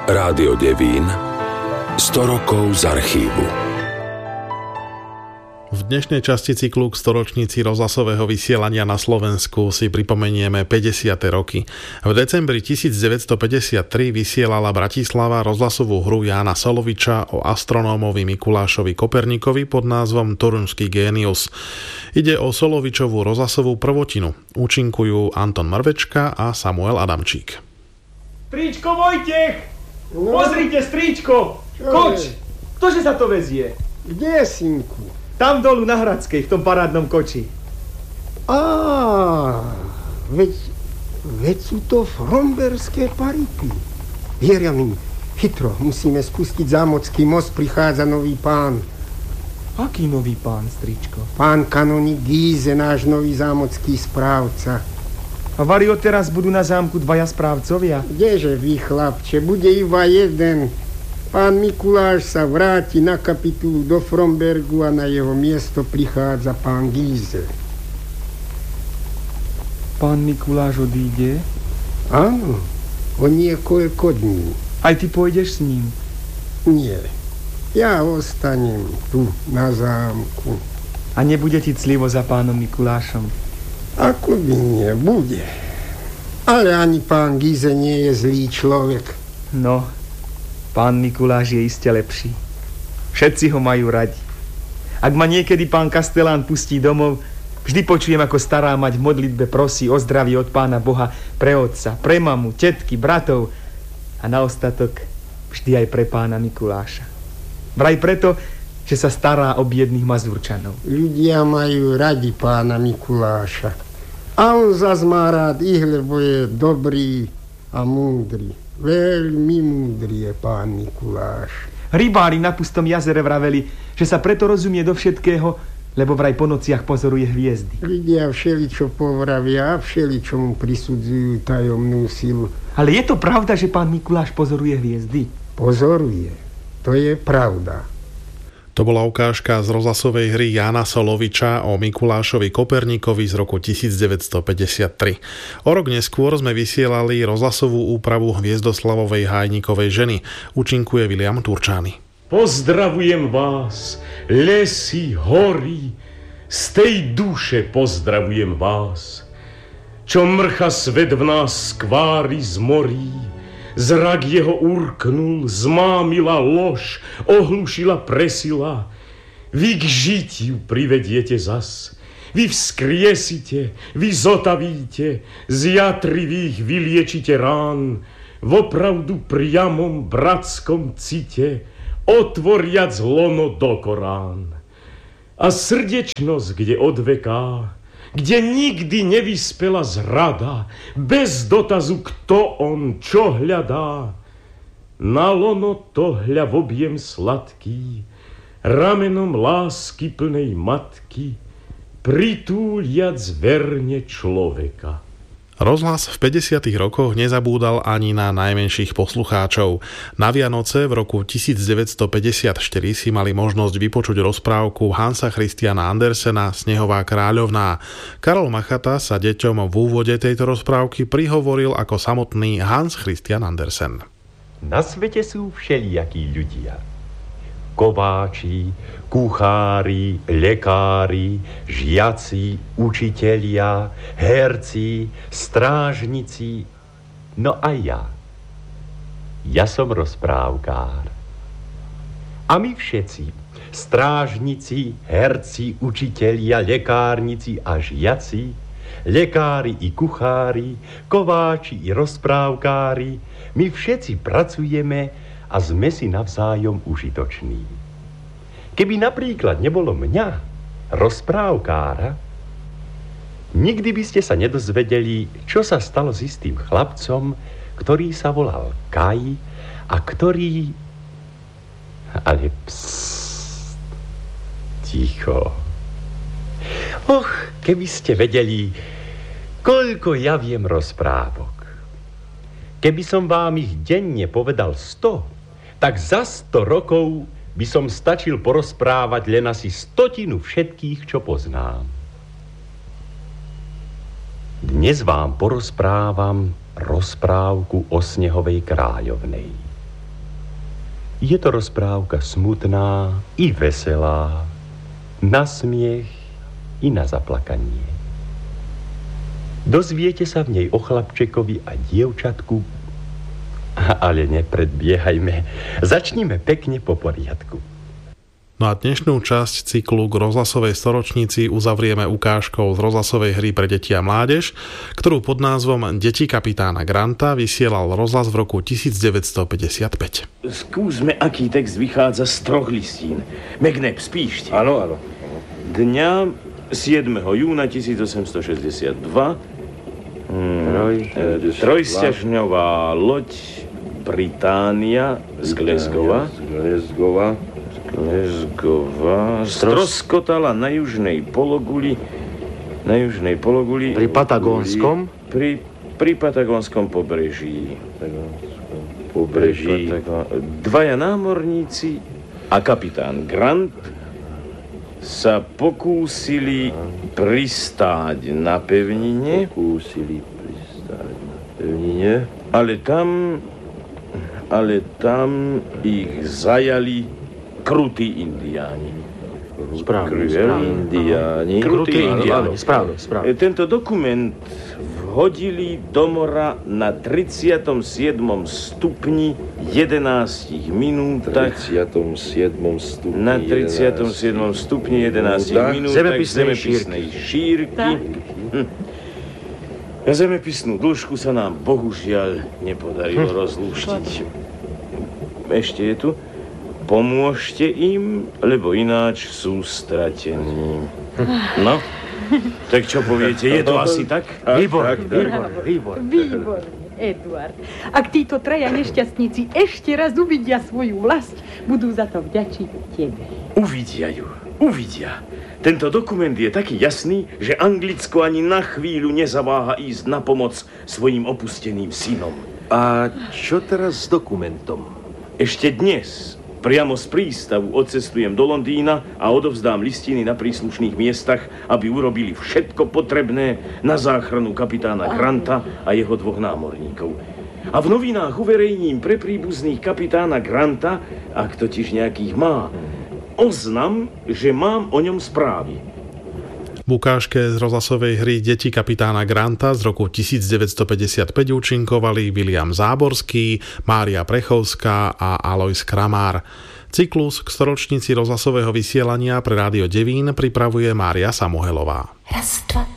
Rádio Devín, 100 rokov z archívu. V dnešnej časti cyklu k storočnici rozhlasového vysielania na Slovensku si pripomenieme 50. roky. V decembri 1953 vysielala Bratislava rozhlasovú hru Jána Soloviča o astronómovi Mikulášovi Kopernikovi pod názvom Turumský génius. Ide o Solovičovú rozhlasovú prvotinu. Účinkujú Anton Mrvečka a Samuel Adamčík. Stričko Vojtech! Pozrite, stričko! Koč! Ktože sa to vezie? Kde je, synku? Tam dolu na Hradskej, v tom parádnom koči. Veď sú to fromberské paripy. Vierjami, chytro, musíme spustiť Zámocký most, prichádza nový pán. Aký nový pán, stričko? Pán kanonik Gíze, náš nový zámocký správca. A vario teraz budú na zámku dvaja správcovia? Kdeže vy, chlapče, bude iba jeden. Pán Mikuláš sa vráti na kapitulu do Frombergu a na jeho miesto prichádza pán Gíze. Pán Mikuláš odíde? Áno, o niekoľko dní. Aj ty pôjdeš s ním? Nie, ja ostanem tu na zámku. A nebude ti clivo za pánom Mikulášom? Ako by nebude. Ale ani pán Gíze nie je zlý človek. No, pán Mikuláš je iste lepší. Všetci ho majú radi. Ak ma niekedy pán Kastelán pustí domov, vždy počujem, ako stará mať v modlitbe prosí o zdravie od pána Boha pre otca, pre mamu, tetky, bratov a na ostatok vždy aj pre pána Mikuláša. Vraj preto, že sa stará o biedných Mazurčanov. Ľudia majú radi pána Mikuláša. A on zas má rád ich, lebo je dobrý a múdry. Veľmi múdry je pán Mikuláš. Rybári na Pustom jazere vraveli, že sa preto rozumie do všetkého, lebo vraj po nociach pozoruje hviezdy. Ľudia všeličo povravia a všeličo mu prisudzujú tajomnú silu. Ale je to pravda, že pán Mikuláš pozoruje hviezdy? Pozoruje. To je pravda. To bola ukážka z rozhlasovej hry Jána Soloviča o Mikulášovi Kopernikovi z roku 1953. O rok neskôr sme vysielali rozhlasovú úpravu Hviezdoslavovej Hájnikovej ženy. Účinkuje William Turčány. Pozdravujem vás, lesy, hory, z tej duše pozdravujem vás. Čo mrcha svet v nás skvári zmorí, zrak jeho urknul, zmámila lož, ohlušila presila. Vy k žitiu privediete zas, vy vzkriesite, vy zotavíte, z jatrivých vyliečite rán, v opravdu priamom bratskom cite, otvoriac lono do Korán. A srdečnosť, kde od veká, kde nikdy nevyspela zrada, bez dotazu, kto on, čo hľadá. Na lono to hľa v objem sladký, ramenom lásky plnej matky, pritúliac verne človeka. Rozhlas v 50. rokoch nezabúdal ani na najmenších poslucháčov. Na Vianoce v roku 1954 si mali možnosť vypočuť rozprávku Hansa Christiana Andersena Snehová kráľovná. Karol Machata sa deťom v úvode tejto rozprávky prihovoril ako samotný Hans Christian Andersen. Na svete sú všelijakí ľudia. Kováči, kuchári, lekári, žiaci, učitelia, herci, strážnici, no aj ja. Ja som rozprávkár. A my všetci, strážnici, herci, učitelia, lekárnici a žiaci, lekári i kuchári, kováči i rozprávkári, my všetci pracujeme a sme si navzájom užitoční. Keby napríklad nebolo mňa, rozprávkára, nikdy by ste sa nedozvedeli, čo sa stalo s istým chlapcom, ktorý sa volal Kaj a ktorý... Ale psst, ticho. Och, keby ste vedeli, koľko ja viem rozprávok. Keby som vám ich denne povedal 100, tak za 100 rokov by som stačil porozprávať len asi 100 všetkých, čo poznám. Dnes vám porozprávam rozprávku o Snehovej kráľovnej. Je to rozprávka smutná i veselá, na smiech i na zaplakanie. Dozviete sa v nej o chlapčekovi a dievčatku, ale nepredbiehajme. Začnime pekne po poriadku. No a dnešnú časť cyklu k rozhlasovej storočnici uzavrieme ukážkou z rozhlasovej hry pre deti a mládež, ktorú pod názvom Deti kapitána Granta vysielal rozhlas v roku 1955. Skúsme, aký text vychádza z 3 listín. Megneb, spíšte. Áno. Dňa 7. júna 1862 trojsťažňová loď Británia z Glasgowa stroskotala na južnej pologuli Pri Patagónskom? Pri Patagónskom pobreží. Dvaja námorníci a kapitán Grant sa pokúsili pristáť na pevnine, ale tam ich zajali krutí indiáni. Krutí indiáni. Správne. Tento dokument vhodili do mora na 37. stupni 11 minútach. Na 37. stupni 11 minútach zemepisnej šírky. Zemepisnú dĺžku sa nám bohužiaľ nepodarilo rozlúštiť. Ešte je tu. Pomôžte im, lebo ináč sú stratení. No, tak čo poviete, je to asi tak? Výborne. Výborne, Eduard. Ak títo traja nešťastníci ešte raz uvidia svoju vlast, budú za to vďačiť tebe. Uvidia. Tento dokument je taký jasný, že Anglicko ani na chvíľu nezaváha ísť na pomoc svojim opusteným synom. A čo teraz s dokumentom? Ešte dnes priamo z prístavu odcestujem do Londýna a odovzdám listiny na príslušných miestach, aby urobili všetko potrebné na záchranu kapitána Granta a jeho 2 námorníkov. A v novinách uverejním pre príbuzných kapitána Granta, ak totiž nejakých má, oznam, že mám o ňom správy. V ukážke z rozhlasovej hry Deti kapitána Granta z roku 1955 účinkovali William Záborský, Mária Prechovská a Alojz Kramár. Cyklus k storočnici rozhlasového vysielania pre Rádio Devín pripravuje Mária Samuhelová. Raz, dva,